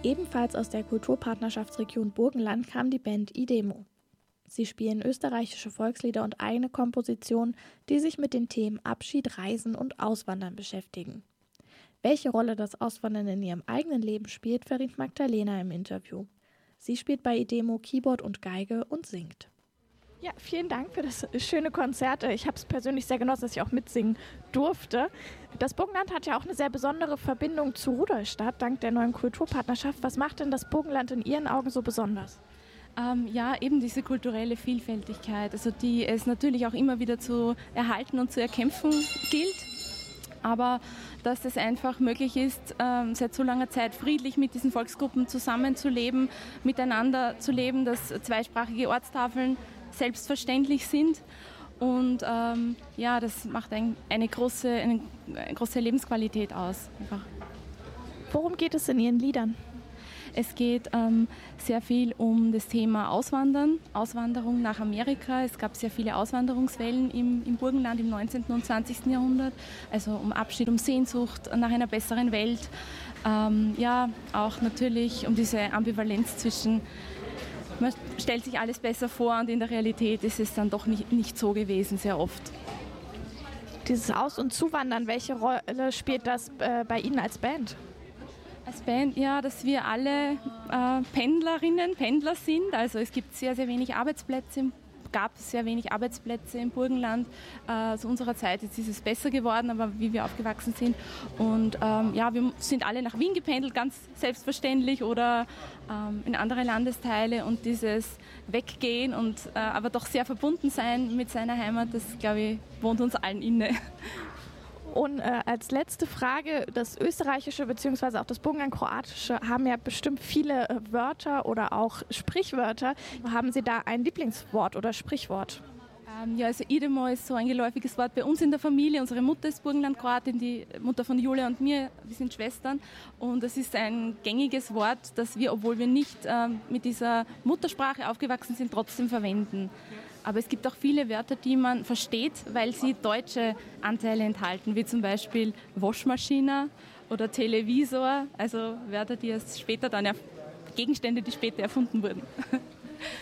Ebenfalls aus der Kulturpartnerschaftsregion Burgenland kam die Band IDEMO. Sie spielen österreichische Volkslieder und eigene Kompositionen, die sich mit den Themen Abschied, Reisen und Auswandern beschäftigen. Welche Rolle das Auswandern in ihrem eigenen Leben spielt, verriet Magdalena im Interview. Sie spielt bei IDEMO Keyboard und Geige und singt. Ja, vielen Dank für das schöne Konzert. Ich habe es persönlich sehr genossen, dass ich auch mitsingen durfte. Das Burgenland hat ja auch eine sehr besondere Verbindung zu Rudolstadt, dank der neuen Kulturpartnerschaft. Was macht denn das Burgenland in Ihren Augen so besonders? Ja, eben diese kulturelle Vielfältigkeit, also die es natürlich auch immer wieder zu erhalten und zu erkämpfen gilt. Aber dass es einfach möglich ist, seit so langer Zeit friedlich mit diesen Volksgruppen zusammenzuleben, miteinander zu leben, dass zweisprachige Ortstafeln selbstverständlich sind. Und das macht eine große Lebensqualität aus. Einfach. Worum geht es in Ihren Liedern? Es geht sehr viel um das Thema Auswanderung nach Amerika. Es gab sehr viele Auswanderungswellen im Burgenland im 19. und 20. Jahrhundert. Also um Abschied, um Sehnsucht nach einer besseren Welt. Auch natürlich um diese Ambivalenz zwischen, man stellt sich alles besser vor und in der Realität ist es dann doch nicht so gewesen, sehr oft. Dieses Aus- und Zuwandern, welche Rolle spielt das bei Ihnen als Band? Als Band, ja, dass wir alle Pendler sind. Also es gibt sehr, sehr wenig Arbeitsplätze, gab sehr wenig Arbeitsplätze im Burgenland. Zu unserer Zeit jetzt ist es besser geworden, aber wie wir aufgewachsen sind. Und wir sind alle nach Wien gependelt, ganz selbstverständlich, oder in andere Landesteile. Und dieses Weggehen und aber doch sehr verbunden sein mit seiner Heimat, das, glaube ich, wohnt uns allen inne. Und als letzte Frage, das Österreichische bzw. auch das Burgenland-Kroatische haben ja bestimmt viele Wörter oder auch Sprichwörter. Haben Sie da ein Lieblingswort oder Sprichwort? Also IDEMO ist so ein geläufiges Wort bei uns in der Familie. Unsere Mutter ist Burgenland-Kroatin, die Mutter von Julia und mir, wir sind Schwestern. Und es ist ein gängiges Wort, das wir, obwohl wir nicht mit dieser Muttersprache aufgewachsen sind, trotzdem verwenden. Aber es gibt auch viele Wörter, die man versteht, weil sie deutsche Anteile enthalten, wie zum Beispiel Waschmaschine oder Televisor, also Wörter, die erst später dann Gegenstände, die später erfunden wurden.